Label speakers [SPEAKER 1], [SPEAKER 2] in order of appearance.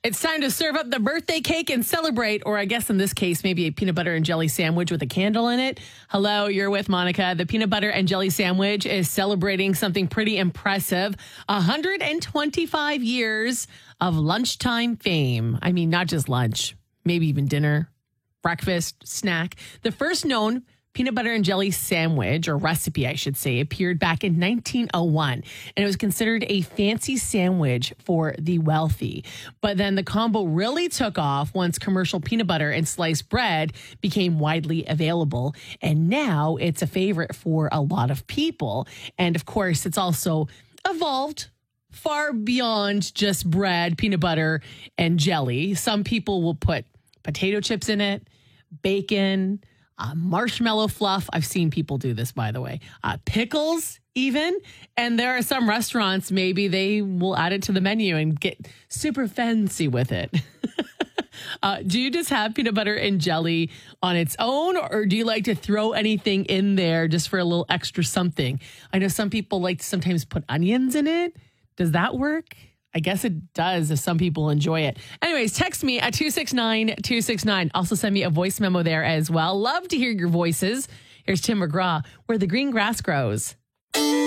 [SPEAKER 1] It's time to serve up the birthday cake and celebrate, or I guess in this case, maybe a peanut butter and jelly sandwich with a candle in it. Hello, you're with Monica. The peanut butter and jelly sandwich is celebrating something pretty impressive. 125 years of lunchtime fame. I mean, not just lunch, maybe even dinner, breakfast, snack. The first known peanut butter and jelly sandwich, or recipe, I should say, appeared back in 1901. And it was considered a fancy sandwich for the wealthy. But then the combo really took off once commercial peanut butter and sliced bread became widely available. And now it's a favorite for a lot of people. And of course, it's also evolved far beyond just bread, peanut butter, and jelly. Some people will put potato chips in it, bacon, marshmallow fluff. I've seen people do this, by the way. Pickles, even. And there are some restaurants, maybe they will add it to the menu and get super fancy with it. Do you just have peanut butter and jelly on its own, or do you like to throw anything in there just for a little extra something? I know some people like to sometimes put onions in it. Does that work? I guess it does if some people enjoy it. Anyways, text me at 269-269. Also send me a voice memo there as well. Love to hear your voices. Here's Tim McGraw, Where the Green Grass Grows.